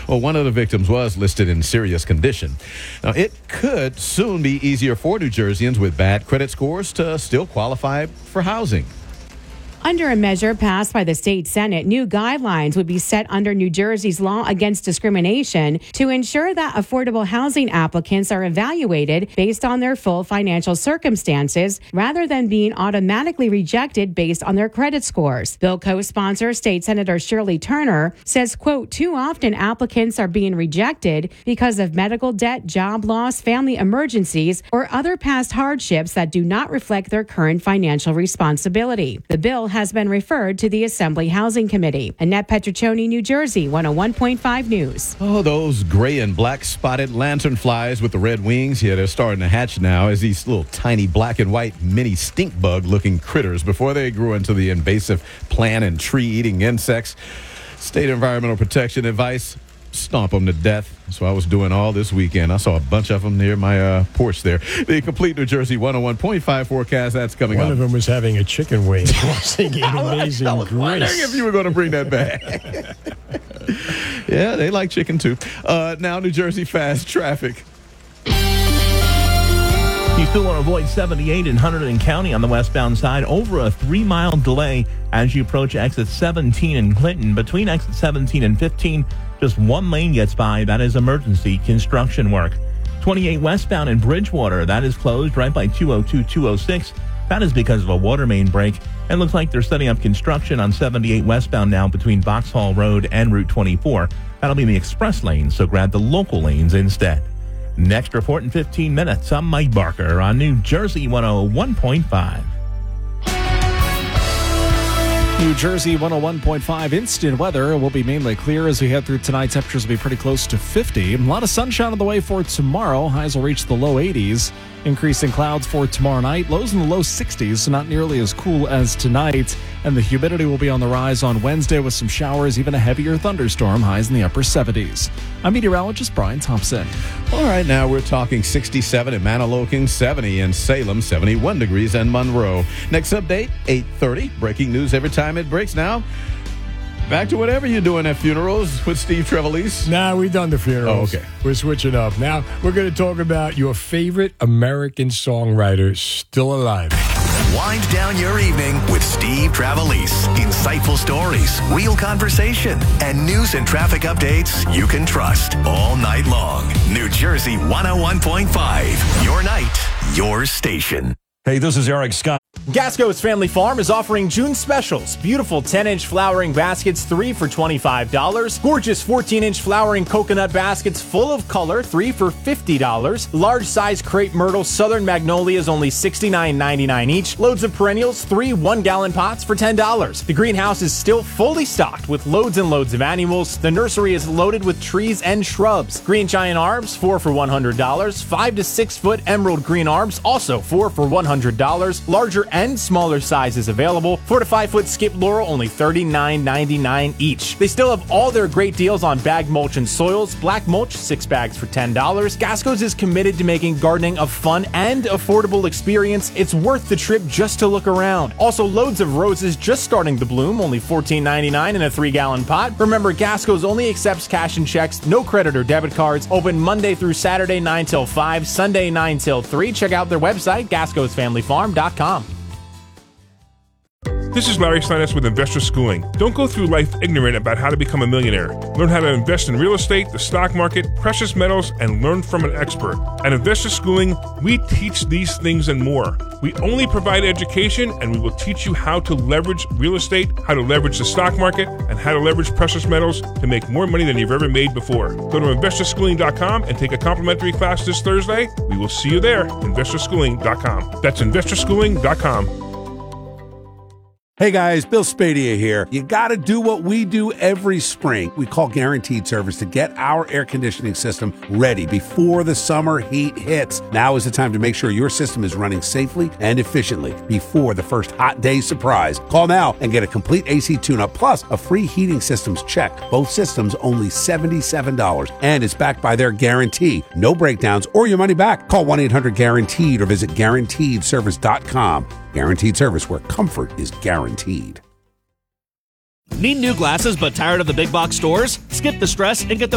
Well, one of the victims was listed in serious condition. Now, it could soon be easier for New Jerseyans with bad credit scores to still qualify for housing. Under a measure passed by the state Senate, new guidelines would be set under New Jersey's law against discrimination to ensure that affordable housing applicants are evaluated based on their full financial circumstances rather than being automatically rejected based on their credit scores. Bill co-sponsor State Senator Shirley Turner says, quote, too often applicants are being rejected because of medical debt, job loss, family emergencies, or other past hardships that do not reflect their current financial responsibility. The bill has been referred to the Assembly Housing Committee. Annette Petriccioni, New Jersey, 101.5 News. Oh, those gray and black spotted lanternflies with the red wings. Yeah, they're starting to hatch now as these little tiny black and white mini stink bug looking critters before they grew into the invasive plant and tree eating insects. State Environmental Protection advice: stomp them to death. That's what I was doing all this weekend. I saw a bunch of them near my porch there. The complete New Jersey 101.5 forecast, that's coming up. One of them was having a chicken wing. I was thinking, amazing I was wondering grace. if you were going to bring that back. Yeah, they like chicken too. Now, New Jersey fast traffic. You still want to avoid 78 in Hunterdon County on the westbound side. Over a 3-mile delay as you approach exit 17 in Clinton. Between exit 17 and 15, just one lane gets by. That is emergency construction work. 28 westbound in Bridgewater, that is closed right by 202-206. That is because of a water main break. It looks like they're setting up construction on 78 westbound now between Vauxhall Road and Route 24. That'll be the express lane, so grab the local lanes instead. Next report in 15 minutes. I'm Mike Barker on New Jersey 101.5. New Jersey 101.5 instant weather will be mainly clear as we head through tonight. Temperatures will be pretty close to 50. A lot of sunshine on the way for tomorrow. Highs will reach the low 80s. Increasing clouds for tomorrow night. Lows in the low 60s, so not nearly as cool as tonight. And the humidity will be on the rise on Wednesday with some showers, even a heavier thunderstorm. Highs in the upper 70s. I'm meteorologist Brian Thompson. All right, now we're talking 67 in Manahawkin, 70 in Salem, 71 degrees in Monroe. Next update, 8:30. Breaking news every time it breaks. Now, back to whatever you're doing at funerals with Steve Trevelise. Nah, we've done the funerals. Oh, okay. We're switching up. Now, we're going to talk about your favorite American songwriter still alive. Wind down your evening with Steve Trevelise. Insightful stories, real conversation, and news and traffic updates you can trust all night long. New Jersey 101.5. Your night, your station. Hey, this is Eric Scott. Gasco's Family Farm is offering June specials. Beautiful 10-inch flowering baskets, 3 for $25. Gorgeous 14-inch flowering coconut baskets full of color, 3 for $50. Large size crepe myrtle southern magnolias, only $69.99 each. Loads of perennials, 3 1-gallon pots for $10. The greenhouse is still fully stocked with loads and loads of annuals. The nursery is loaded with trees and shrubs. Green giant arbs, 4 for $100. 5 to 6 foot emerald green arbs, also 4 for $100. Larger and smaller sizes available. 4 to 5 foot skip laurel, only $39.99 each. They still have all their great deals on bag mulch and soils. Black mulch, 6 bags for $10. Gasco's is committed to making gardening a fun and affordable experience. It's worth the trip just to look around. Also, loads of roses just starting to bloom, only $14.99 in a 3-gallon pot. Remember, Gasco's only accepts cash and checks, no credit or debit cards. Open Monday through Saturday 9 till 5, Sunday 9 till 3. Check out their website, gascosfamilyfarm.com. This is Larry Steinitz with Investor Schooling. Don't go through life ignorant about how to become a millionaire. Learn how to invest in real estate, the stock market, precious metals, and learn from an expert. At Investor Schooling, we teach these things and more. We only provide education, and we will teach you how to leverage real estate, how to leverage the stock market, and how to leverage precious metals to make more money than you've ever made before. Go to investorschooling.com and take a complimentary class this Thursday. We will see you there, investorschooling.com. That's investorschooling.com. Hey guys, Bill Spadia here. You gotta do what we do every spring. We call Guaranteed Service to get our air conditioning system ready before the summer heat hits. Now is the time to make sure your system is running safely and efficiently before the first hot day surprise. Call now and get a complete AC tune-up plus a free heating systems check. Both systems only $77 and it's backed by their guarantee. No breakdowns or your money back. Call 1-800-GUARANTEED or visit GuaranteedService.com. Guaranteed Service, where comfort is guaranteed. Need new glasses but tired of the big box stores? Skip the stress and get the